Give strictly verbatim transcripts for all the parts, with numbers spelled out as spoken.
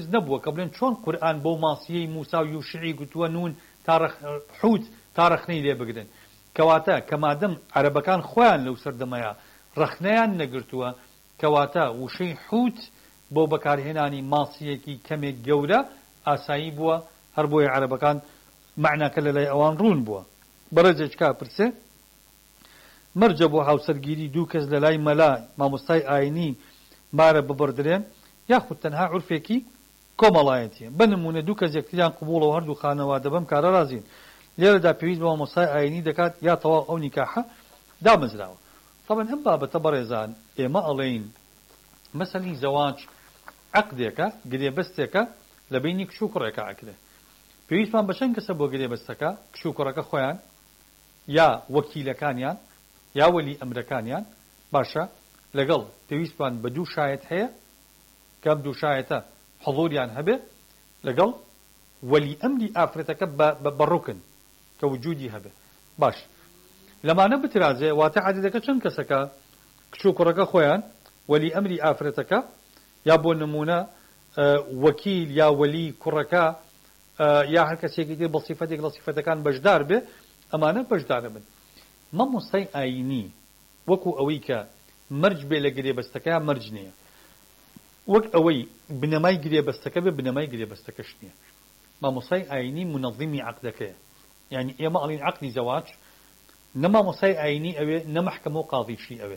نەبووە کە بڵێن چۆن قورئان بۆ ماسیەی موسا و یوشعی گوتووە نون تا حوت تا رەخنەی لێ بگرن کەواتە کە مادەم عەرەبەکان خۆیان لەو سەردەمەیە ڕەخنەیان نەگرتووە کەواتە وشەی حوت بۆ بەکارهێنانی ماسیەکی کەمێک گەورە ئاسایی بووە هەر بۆیە عەرەبەکان معناکە لەلای ئەوان ڕوون بووە. بەڕێزێک کا پرسێ مەرجە بۆ هاوسەرگیری دوو کەس لە لای مەلا مامۆستای ئاینی مارە ببڕدرێن یاخود تەنها عورفێکی کۆمەڵایەتیە. بنمونە دوو کەس یەکتریان قبوڵەوە هەردوو خانەوادە بەم کارە رازین لێرەدا پێویست بە مامۆستای ئاینی دەکات یا تەواو ئەو نیکاحە دامەزراوە. طبعا ئەم بابەتە بەڕێزان ئێمە ئەڵێین مەسەلەی زەواج عەقدێکە گرێبەستێکە لە بینی کچ و کوڕێکە عەقدێ. پێویستمان بە چەند کەسە بۆ گرێبەستەکە کچ و کوڕەکە خۆیان یا وەکیلەکانیان یا وەلی ئەمرەکانیان باشە لەگەڵ پێویستمان بە دوو شایەت هەیە کەم دوو شایەتە حضوریان هەبێ لەگەڵ وەلی ئەمری ئافرەتەکە بە ڕوکن کە وجودی هەبێ. باش لەمانە بترازێ واتە عەدەدەکە چەند کەسەکە کچ و کوڕەکە خۆیان وەلی ئەمری ئافرەتەکە یا بۆ نمونە وەکیل یا وەلی کوڕەکە یا هەر کەسێکی تر بە سیفەتێک لە سیفەتەکان بەشدار بێ ئەمانە بەشدارە بن. مامۆستای ئاینی وەکو ئەوەی کە مەرج بێ لە گرێبەستەکە مەرج نییە وەک ئەوەی بنەمای گرێبەستەکە بێ بنەمای گرێبەستەکەش نییە. مامۆستای ئاینی منەظمی عەقدەکەیە. یعنی ئێمە ئەڵین عەقدی زەواج نە مامۆستای ئاینی ئەوێ نە مەحکەمە و قاضیشی ئەوێ.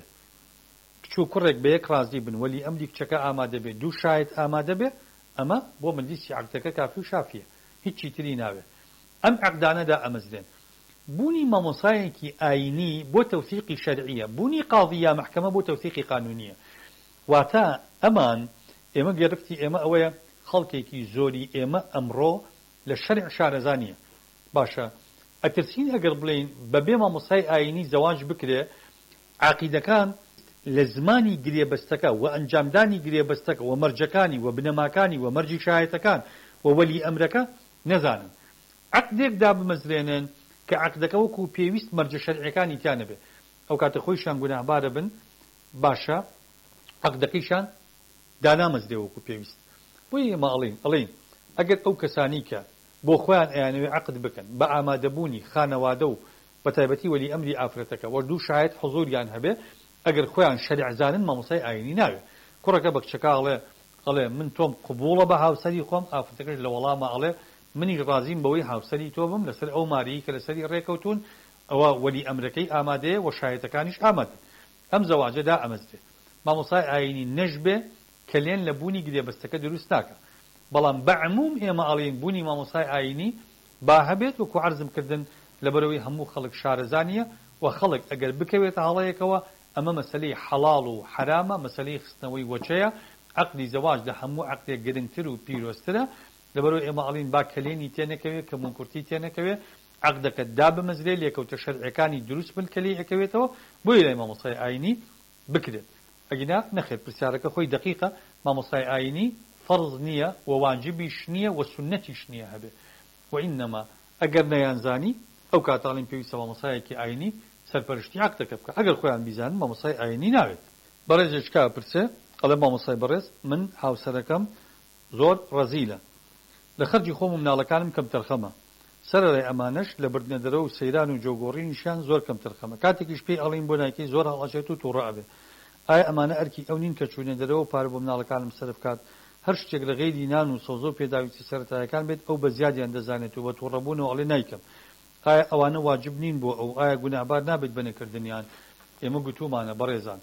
کچ و کوڕێک بە یەک ڕازی بن وەلی ئەمری کچەکە ئامادە بێ دوو شایەت ئامادە بێ ئەمە بۆ مەجلیسی عەقدەکە کافی و شافیە هیچی تری ناوێ. ئەم عەقدانەدا ئەمەزرێن. بوونی مامۆسایەکی ئاینی بۆ تەوثیقی شەرعیە بوونی قاضی یا مەحکەمە بۆ تەوثیقی قانونیە. واتە ئەمان ئێمە گرفتی ئێمە ئەوەیە خەڵکێکی زۆری ئێمە ئەمڕۆ لە شەرع شارەزانیە. باشە ئەترسین ئەگەر بڵین بەبێ مامۆسای ئاینی زەواج بکرێ عەقیدەکان لە زمانی گرێبەستەکە و ئەنجامدانی گرێبەستەکە و مەرجەکانی و بنەماکانی و مەرجی شایەتەکان و وەلی ئەمرەکە نەزانن. عەقدێک دا بمەزرێنن کە عەقدەکە وەکو پێویست مەرجە شەرعیەکانی تیانە بێ ئەو کاتە خۆیشان گوناهبارە بن باشە عەقدەکەیشان دانامەزرێ وەکو پێویست. بۆیە ئێمە ئەڵێن ئەڵێن ئەگەر ئەو کەسانی کە بۆ خۆیان ئەیانەوێ عەقد بکەن بە ئامادەبوونی خانەوادە و بەتایبەتی وەلی ئەمری ئافرەتەکە وە دوو شایەت حوزوریان هەبێ ئەگەر خۆیان شەریعزانن مامۆسای ئاینی ناوێ. کوڕەکە بە کچەکە ئەڵێ ئەڵێ من تۆم قبوڵە بە هاوسەری خۆم ئافرەتەکەش لە وەڵامە ئەڵێ منیش ڕازیم بەوەی هاوسەری تۆ بم لەسەر ئەو ماریی کە لەسەری ڕێکەوتون ئەوە وەلی ئەمرەکەی ئامادەیە و شایەتەکانیش ئامادە. ئەم زەواجەدا ئەمەزرێ. مامۆسای ئاینی نەژبێ کە لێن لە بوونی گرێبەستەکە دروست ناکە. بەڵام بەعموم ئێمە ئەڵێن بوونی مامۆسای ئاینی با هەبێت وەکو عەرزم کردن لەبەرەوەی هەموو خەڵک شارەزانیە و خەڵک ئەگەر بکەوێتە هەڵەیەکەوە ئەمە مەسەلەی حەڵاڵ و حرامە مەسەلەی خستنەوەی وەچەیە. عەقدی زەواج لە هەموو عەقدێک گرنگتر و پیرۆسترە لەبەرەوەی ئێمە ئەڵێن با کلێنی تێنەکەوێت کە مونکورتی تێنەکەوێت عەقدەکە دابمەزرێ لێکەوتە شەرعیەکانی دروست بن کە لێ ئەکەوێتەوە بۆیە لای مامۆسای ئاینی بکرێت. ئەگینا نەخێت پرسیارەکە خۆی دقیقە مامۆسای ئاینی فەرض نییە و واجبیش نییە و سونەتیش نییە هەبێ و ئینەما ئەگەر نەیانزانی ئەو کاتاڵین پێویستە مامۆسایەکی ئاینی سەرپەرشتی عەقدەکە بکە. ئەگەر خۆیان بیزانن مامۆسای ئاینی ناوێت. بەڕێزێک کا پرسێ ئەڵێ مامۆسای بەڕێز من هاوسەرەکەم زۆر ڕەزیلە لە خەرجی خۆم و مناڵەکانم کەم تەرخەمە سەرەڕای ئەمانەش لە بردنە دەرەوە و سەیران و جۆگۆڕینیشیان زۆر کەم تەرخەمە کاتێکیش پێی ئەڵین بۆ نایکەی زۆر هەڵەچێت و تووڕە ئەبێ. ئایا ئەمانە ئەرکی ئەو نین کە چوونە دەرەوە پارە بۆ مناڵەکانم سەرف کات هەر شتێک لە غەیری نان و سەوزە و پێداویستی سەرەتایەکان بێت ئەو بە زیادیان دەزانێت و بە تووڕەبوونەوە ئەڵێ نایکەم. ئایا ئەوانە واجب نین بۆ ئەو ئایا گوناهبار نابێت بەنەکردنیان؟ ئێمە گوتومانە بەڕێزان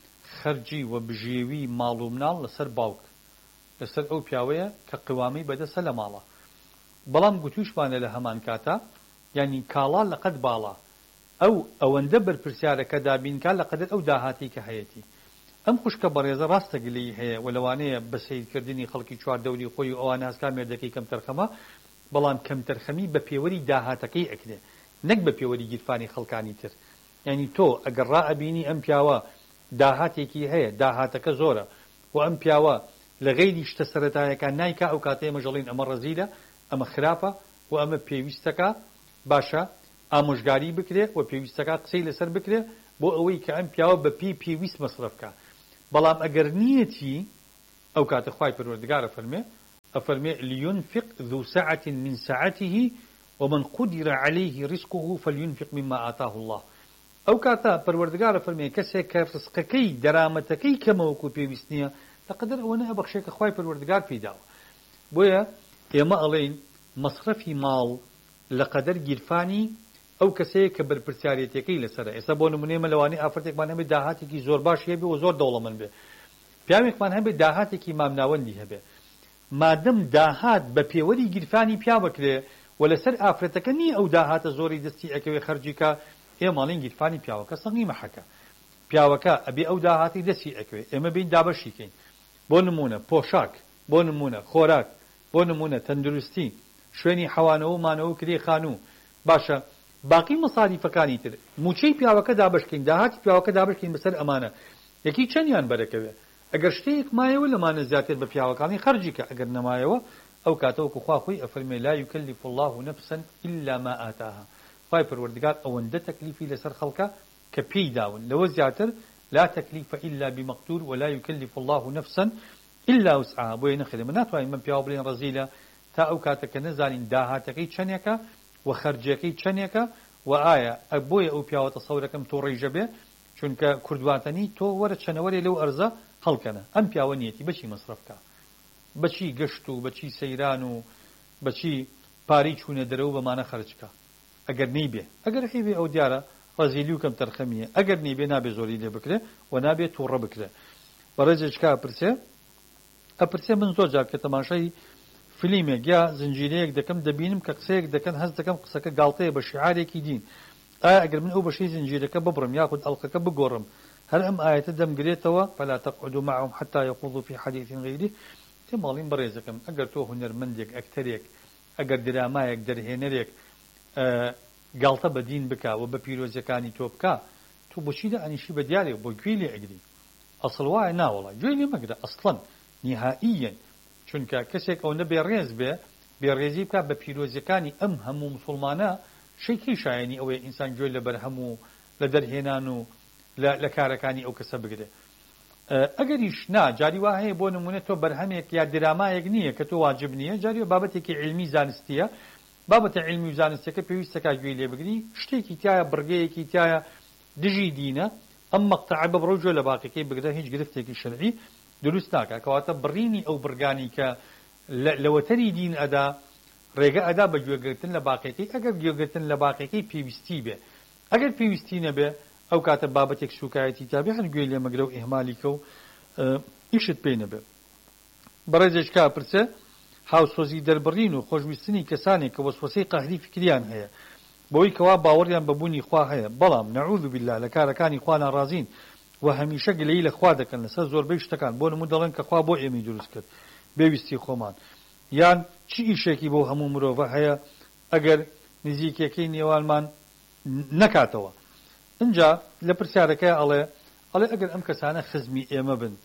خەرجی و بژێوی ماڵ و مناڵ لەسەر باوک لەسەر ئەو پیاوەیە کە قوامەی بەدەسە لە ماڵە. بەڵام گوتوشمانە لە هەمان کاتە یعنی کاڵا لەقەت باڵا ئەو ئەوەندە بەرپرسیارەکە دابینکە لەقەدر ئەو داهاتی کە هەیەی. ئەم خوشکە بەڕێزە ڕاستە گلەی هەیە و لەوانەیە بە سەیرکردنی خەڵکی چواردەوری خۆی و ئەوانە هەسکا مێردەکەی کەم تەرخەمە بەڵام کەم تەرخەمی بە پێوەری داهاتەکەی ئەکرێ نەک بە پێوەری گیرفانی خەڵکانی تر. یعنی تۆ ئەگەر ڕائەبینی ئەم پیاوە داهاتێکی هەیە داهاتەکە زۆرە و ئەم پیاوە لە غەیری شتە سەرەتایەکان نایکا ئەو کاتە ئێمە ژەڵین ئەمە ڕەزیلە ئەمە خراپە و ئەمە پێویستەکە باشە ئامۆژگاری بکرێ و پێویستەکە قسەی لەسەر بکرێ بۆ ئەوەی کە ئەم پیاوە بە پێی پێویست مەسرەفکە. بەڵام ئەگەر نیەتی ئەو کاتە خوای پەروەردگارە فەرمێ أفرمي لينفق ذو سعة من سعته ومن قدر عليه رزقه فلينفق مما آتاه الله أو كاتا پروردگار فرمي كسي كرزقكي درامتكي كما وكو بيوسنيا لقدر وانا أبخشيك أخواي پروردگار في داو بويا يما ألين مصرفي مال لقدر جرفاني أو كسي كبر برساريتكي لسرا إسا بو نموني ملواني آفرتك من هم داهاتكي زور باش هبه وزور دولة من به پیامێک من هەبێ داهاتێکی مامناوەندی هەبێ مادەم داهات بە پێوەری گیرفانی پیا بکرێ و لەسەر ئافرەتەکە نی ئەو داهاتە زۆری دەستی ئەکەوێ خەرجیکە ئێمەڵین گیرفانی پیاوەکە سەنگی مەحەکە پیاوەکە ئەبێ ئەو داهاتی دەستی ئەکەوێ ئێمە بین دابەشیکەین بۆ نمونە پۆشاک بۆ نمونە خۆراک بۆ نمونە تەندروستی شوێنی حەوانەوە مانەوە کرێ خانوو باشە باقی مەساریفەکانی تر موچەی پیاوەکە دابەشکەین داهاتی پیاوەکە دابەشکەین بەسەر ئەمانە یەکی چەندیان بەرەکەوێ ئەگەر شتێک مایەوە لەمانە زیاتر بە پیاوەکانی خەرجیکە ئەگەر نەمایەوە ئەو کاتەوەکو خوا خۆی ئەفەرمێ لا یکلف الله نفسا إلا ما آتاها خی پەروەردگار ئەوەندە تەکلیفی لەسەر خەڵکە کە پێی داون لەوە زیاتر لا تكليف إلا بمقدور ولا يكلف الله نفسا إلا وسعها بۆیە نەخێ من ناتوانین من پیاو بڵێن ڕەزیلە تا ئەو کاتەکە نەزانین داهاتەکەی چەندێکە و خەرجەکەی چەندێکە و ئایا بۆیە ئەو پیاوە تەسەورەکەم تۆ ڕێژە بێ چونکە کوردواتنی تۆ وەرە چەنەوەرێ لەو ئەرزە هەڵکەنە ئەم پیاوە نیەتی بەچی مەسرفکە بەچی گەشت و بەچی سەیران و بەچی پاری چوونە دەرەوە بەمانە خەرجکە ئەگەر نەی بێ ئەگەر هەیبێ ئەو دیارە ڕەزیلی و کەم تەرخەمیە ئەگەر نەی بێ نابێ زۆری لێ بکرێ و نابێت تووڕە بکرێ بەڕێزێکا ئەپرسێ ئەپرسێ من زۆر جار کە تەماشای فیلمێک یا زنجیرەیەک دەکەم دەبینم کە قسەیەک دەکەن هەست دەکەم قسەکە گاڵتەیە بە شیعارێکی دین ئایا ئەگەر من ئەو بەشەی زنجیرەکە ببڕم یاخود ئەڵقەکە بگۆڕم هەر ئەم ئاەتە دەمگرێتەوە فلا تقعدوا معهم حتى يخوضوا في حديث غيره تێماڵین بەڕێزەکەم ئەگەر تۆ هونەرمەندێک ئەکتەرێک ئەگەر درامایەک دەرهێنەرێک گاڵتە بە دین بکە و بە پیرۆزیەکانی تۆ بکە تۆ بۆچی لە ئەنیشی بە دیارێک بۆ گوێی لێ ئەگری ئەسڵ وایە ناوەڵە گوێی لێ مەگرە ئەسڵەن نهائیەن چونکە کەسێک ئەوەندە بێڕێز بێ بێڕێزی بکە بە پیرۆزیەکانی ئەم هەموو مسلمانە شەیکی شایەنی ئەوەیە ئینسان گوێ لە بەرهەموو لە دەرهێنان و لە کارەکانی ئەو کەسە بگرێ ئەگەریش نا جاری وا هەیە بۆ نمونە تۆ بەرهەمێک یا درامایەک نییە کە تۆ واجب نییە جاری بابەتێکی علمی زانستیە بابەتە علمی و زانستیەکە پێویستەکە گوێی لێ بگری شتێکی تایە بڕگەیەکی تایە دژی دینە ئەم مەقتەعە بە بڕۆ گوێ لە باقیەکەی بگرە هیچ گرفتێکی شەرعی دروست ناکە کەواتە بڕینی ئەو بڕگانی کە لەوەتەری دین ئەدا ڕێگە ئەدا بە گوێگرتن لە باقیەکەی ئەگەر گوێگرتن لە باقیەکەی پێویستی بێ ئەگەر پێویستی نەبێ ئەو کاتە بابەتێک سوکایەتی تابێ هەر گوێ لێ مەگرە و ئیهمالیکە و ئیشت پێی نەبێ بەڕێزێکا پرسێ هاوسۆزی دەربڕین و خۆشویستنی کەسانێک کە وەسوەسەی قەهری فکریان هەیە بۆی کەوا باوەڕیان بەبوونی خوا هەیە بەڵام نەعوذ بالله لە کارەکانی خوا ناڕازین و هەمیشە گلەیی لە خوا دەکەن لەسەر زۆربەی شتەکان بۆ نموو دەڵێن کە خوا بۆ ئێمەی دروست کرد بێویستی خۆمان یان چی ئیشێکی بۆ هەموو مرۆڤە هەیە ئەگەر نزیکەکەی نێوانمان نەکاتەوە اینجا لە پرسیارەکە ئەڵێ ئەڵێ ئەگەر ئەم کەسانە خزمی ئێمە بن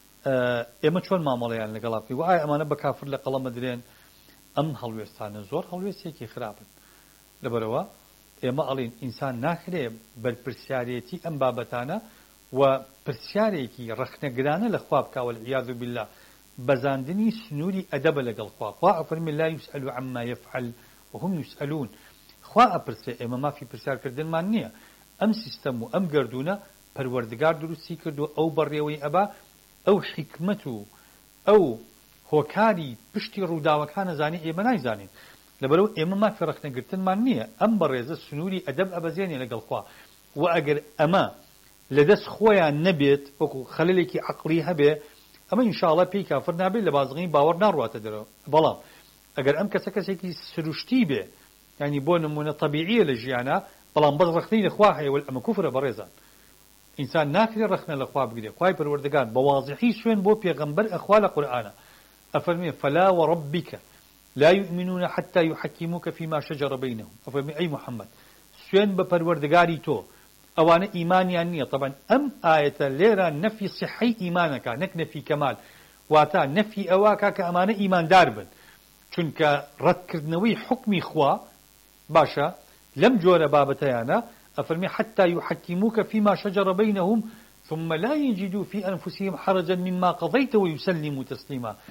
ئێمە چۆن مامەڵەیان لەگەڵا بکەین و ئایا ئەمانە بە کافر لە قەڵەمە درێن ئەم هەڵوێستانە زۆر هەڵوێستێکی خراپن لەبەرەوە ئێمە ئەڵێن ئینسان ناخرێ بەرپرسیارەتی ئەم بابەتانە و پرسیارێکی ڕەخنەگرانە لە خوا بکە والعیاذ بالله بەزاندنی سنووری ئەدەبە لەگەڵ خوا خوا ئەفەرمێ لا یوسئەل عما یفعل وهم یوسئەلون خوا ئەپرسێ ئێمە مافی پرسیارکردنمان نییە ئەم سیستەم و ئەم گردونە پەروەردگار دروستی کردو ئەو بەڕێوەی ئەبا ئەو حکمت و ئەو هۆکاری پشتی ڕووداوەکانە زانی ئێمە نایزانین لەبەرەوە ئێمە مافی ڕەخنەگرتنمان نییە ئەم بەڕێزە سنووری ئەدەب ئەبەزێنێ لەگەڵ خوا و ئەگەر ئەمە لەدەست خۆیان نەبێت وەکو خەلەلێکی عەقڵی هەبێ ئەمە ئینشاءڵڵا پێی کافر نابێت لە بازغی باوەڕ ناڕواتە دەرەوە بەڵام ئەگەر ئەم کەسە کەسێکی سروشتی بێ ینی بۆ نمونە طەبیعیە لە ژیانە بەڵام بەس ڕەخنەی لەخوا هەیە ئەمە کوفرە بەڕێزان ئینسان ناکرێ ڕەخنە لەخوا بگرێ خوای پەروەردگار بە واضحی سوێن بۆ پێغەمبەر ئەخوا لە قورئانە ئەفەرمێ فلا وربك لا يؤمنون حتى يحكموك فيما شجر بينهم ئەفەرمێ ئەی محەممەد سوێن بە پەروەردگاری تۆ ئەوانە ئیمانیان نییە طبعا ئەم ئاەتە لێرە نەفی صحەی ئیمانەکە نەک نەفی کەمال واتە نەفی ئەواکە کە ئەمانە ئیماندار بن چونکە ڕەتکردنەوەی حکمی خوا باشە لم جور بابتيانا أفرمي حتى يحكموك فيما شجر بينهم ثم لا يجدوا في أنفسهم حرجا مما قضيت ويسلموا تسليما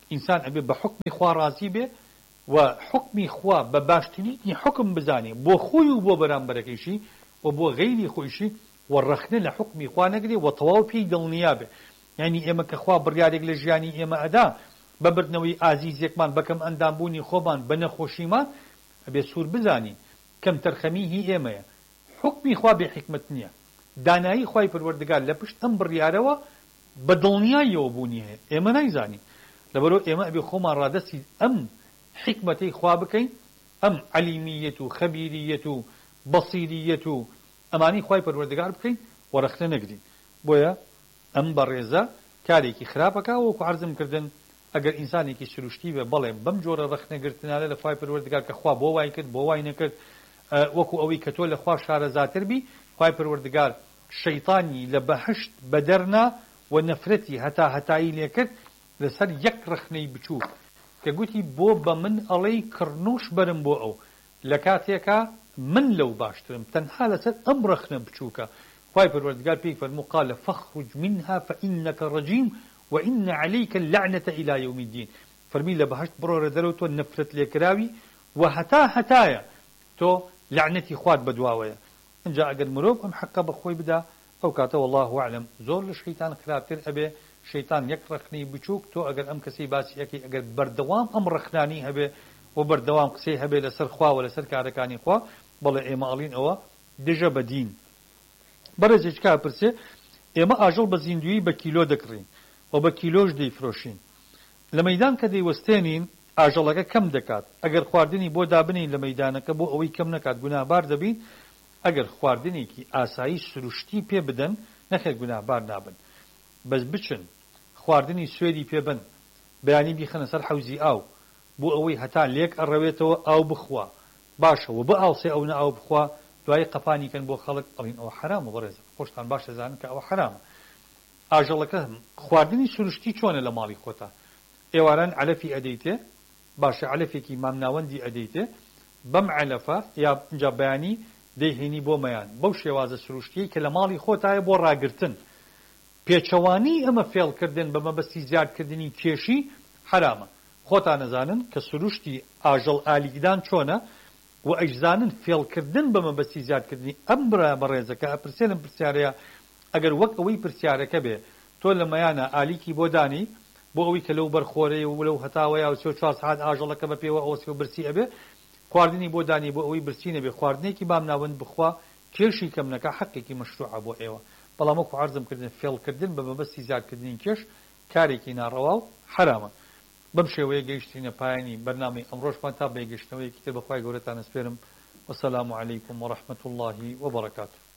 ئینسان ئەبێ بە حکمی خوا ڕازی بێ و حکمی خوا بە باشترینی حکم بزانێ بۆ خۆی و بۆ بەرامبەرەکەیشی و بۆ غەیری خۆیشی و ڕەخنە لە حکمی خوا نەگرێ و تەواو پێی دڵنیا بێ. یعنی ئێمە کە خوا بڕیارێک لە ژیانی ئێمە ئەدا بەبردنەوەی ئازیزێکمان بەکەم ئەندامبوونی خۆمان بە نەخۆشیمان ئەبێ سوور بزانین کەم تەرخەمی هی ئێمەیە. حکمی خوا بێ حکمت نییە. دانایی خوای پەروەردگار لە پشت ئەم بڕیارەوە بە دڵنیاییەوە بوونی هەیە ئێمە نایزانین. لەبەرەوە ئێمە ئەبێ خۆمان ڕادەستی ئەم حکمەتەی خوا بکەین، ئەم عەلیمیەت و خەبیریەت و بەسیریەت و ئەمانی خوای پەروەردگار بکەین و ڕەخنە نەگرین. بۆیە ئەم بەڕێزە کارێکی خراپەکە وەکو عەرزم کردن ئەگەر ئینسانێکی سروشتی بێ بەڵێ بەم جۆرە ڕەخنەگرتنانە لە خوای پەروەردگار کە خوا بۆ وای کرد بۆ وای نەکرد وەکو ئەوەی کە تۆ لە خوا شارەزاتر بی خوای پەروەردگار شەیطانی لە بەهشت بەدەرنا و نەفرەتی هەتا هەتایی لێکرد لەسەر یەک ڕەخنەی بچوو کە گوتی بۆ بە من ئەڵەی کڕنوش بەرم بۆ ئەو لە کاتێکە من لەو باشترم تەنها لەسەر ئەم ڕەخنە بچووکە. خوای پەروەردگار پێی فەرموو قال فاخرج منها فإنك رجيم وإن عليك اللعنة إلى يوم الدين. فەرمی لە بەهشت بڕۆرە دەرەوە تۆ نەفرەت لێکراوی و هەتا هەتایە تۆ لعنەتی خوات بەدواوەیە. اینجا ئەگەر مرۆڤ ئەم حەقە بەخۆی بدا ئەو کاتە والله ئەعلەم زۆر لە شەیتان خراپتر ئەبێ. شەیتان یەک ڕەخنەی بچووک تۆ ئەگەر ئەم کەسەی باسی یەکەی ئەگەر بەردەوام ئەم ڕەخنانی هەبێ و بەردەوام قسەی هەبێ لەسەر خوا و لەسەر کارەکانی خوا بەڵێ ئێمە ئەڵین ئەوە دژە بە دین. بەڕێزێک کا پرسێ ئێمە ئاژەڵ بە زیندویی بە کیلۆ دەکڕین و بە کیلۆش دەیفرۆشین. لە مەیدان کە دەیوەستێنین ئاژەڵەکە کەم دەکات. ئەگەر خواردنی بۆ دابنین لە مەیدانەکە بۆ ئەوەی کەم نەکات گوناهبار دەبین. ئەگەر خواردنێکی ئاسایی سروشتی پێ بدەن نەخێر گوناهبار نابن. بەس بچن خواردنی سوێری پێبن بەیانی بیخەنە سەر حەوزی ئاو بۆ ئەوەی هەتا لێک ئەڕەوێتەوە ئاو بخوا باشەوە بە ئاوسێ ئەو نە ئاو بخوا دوای قەپانی کەن بۆ خەڵک ئەڵین ئەوە حرامە. بەڕێزە خۆشتان باش دەزانن کە ئەوە حرامە. ئاژەڵەکە خواردنی سروشتی چۆنە لە ماڵی خۆتە؟ ئێواران علەفی ئەدەیتێ باشە علەفێکی مامناوەندی ئەدەیتێ بەم علەفە یا اینجا بەیانی دەیهێنی بۆ مەیان بەو شێوازە سروشتی کە لە ماڵی خۆتایە بۆ ڕاگرتن. پێچەوانی ئەمە فێڵکردن بە مەبەستی زیادکردنی کێشی حرامە. خۆتان نەزانن کە سروشتی ئاژەڵ ئالیگدان چۆنە و ئەجزانن فێڵکردن بە مەبەستی زیادکردنی ئەم برا بەڕێزەکە ئەپرسێنم پرسیارەیە ئەگەر وەک ئەوەی پرسیارەکە بێ تۆ لە مەیانە ئالیکی بۆ دانی بۆ ئەوەی کە لەو بەرخۆرەی و لەو هەتاوەیە و سێ و چوار سەعات ئاژەڵەکە بە پێوە ئەوەسی و برسی ئەبێ خواردنی بۆ دانی بۆ ئەوەی برسی نەبێ خواردنێکی بامناوەند بخوا کێشی کەم نەکە حەقێکی مەشروعە بۆ ئێوە. بەڵام وەکو عەرزم کردن فێڵکردن بە مەبەستی زیادکردنی کێش کارێکی ناڕەوا و حرامە. بەم شێوەیە گەیشتینە پایانی بەرنامەی ئەمڕۆژمان تا بێگەشتنەوەیەکی تر بەخوای گەورەتان ئەسپێرم. وەسەلام عەلەیکم وەڕەحمەتوڵڵاهی وەبەڕەکاتوه.